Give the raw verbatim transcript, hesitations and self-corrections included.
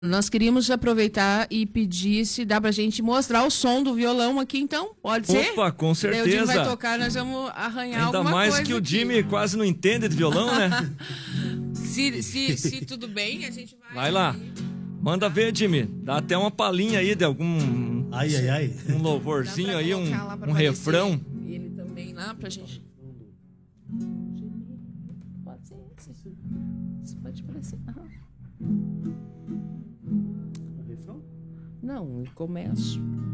Nós queríamos aproveitar e pedir se dá pra gente mostrar o som do violão aqui, então. Pode ser? Opa, com certeza. Daí o Jimmy vai tocar, nós vamos arranhar Ainda alguma mais coisa que o aqui. Jimmy quase não entende de violão, né? se, se, se tudo bem, a gente vai... Vai lá. Manda ver, Jimmy. Dá até uma palhinha aí de algum... Ai, ai, ai. Um louvorzinho aí, um, um refrão. Ele também lá pra gente... Pode ser esse. Isso pode parecer... Aham. Não, começo.